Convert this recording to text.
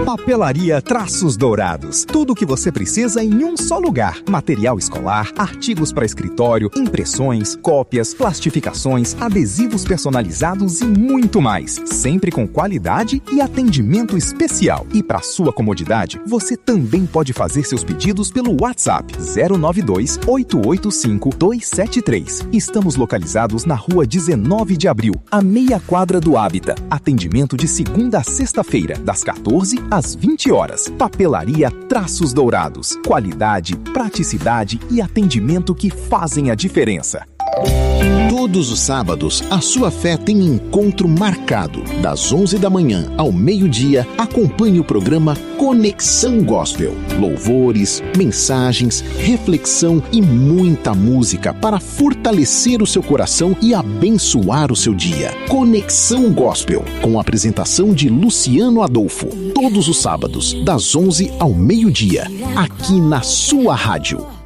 Papelaria Traços Dourados. Tudo o que você precisa em um só lugar. Material escolar, artigos para escritório, impressões, cópias, plastificações, adesivos personalizados e muito mais. Sempre com qualidade e atendimento especial. E para sua comodidade, você também pode fazer seus pedidos pelo WhatsApp 092-885-273. Estamos localizados na rua 19 de abril, a meia quadra do Hábita. Atendimento de segunda a sexta-feira, das 14 às 20 horas. Papelaria Traços Dourados. Qualidade, praticidade e atendimento que fazem a diferença. Todos os sábados, a sua fé tem encontro marcado. Das 11 da manhã ao meio-dia, acompanhe o programa Conexão Gospel. Louvores, mensagens, reflexão e muita música para fortalecer o seu coração e abençoar o seu dia. Conexão Gospel, com a apresentação de Luciano Adolfo. Todos os sábados, das 11 ao meio-dia, aqui na sua rádio.